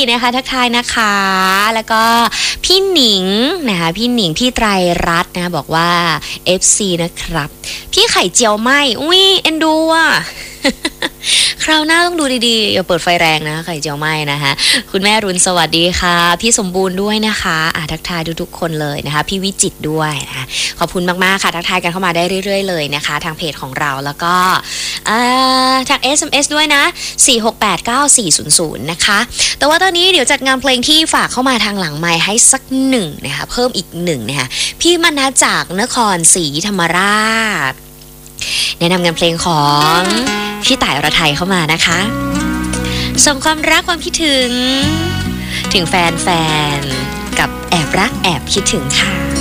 นะคะทักทายนะคะแล้วก็พี่หนิงนะคะพี่หนิงพี่ไตรรัตน์นะบอกว่า FC นะครับพี่ไข่เจียวไหมอุ้ยเอ็นดูอ่ะ คราวหน้าต้องดูดีๆอย่าเปิดไฟแรงนะไข่เจียวไหมนะคะคุณแม่รุนสวัสดีค่ะพี่สมบูรณ์ด้วยนะคะทักทายทุกๆคนเลยนะคะพี่วิจิตรด้วยนะขอบคุณมากๆค่ะทักทายกันเข้ามาได้เรื่อยๆเลยนะคะทางเพจของเราแล้วก็ทาง SMS ด้วยนะ4689400นะคะแต่ว่าตอนนี้เดี๋ยวจัดงานเพลงที่ฝากเข้ามาทางหลังไมค์ให้สักหนึ่งนะคะเพิ่มอีกหนึ่งนะคะพี่มนัสจากนครศรีธรรมราชแนะนำงานเพลงของพี่ต่ายอรไทยเข้ามานะคะส่งความรักความคิดถึงแฟนๆกับแอบรักแอบคิดถึงค่ะ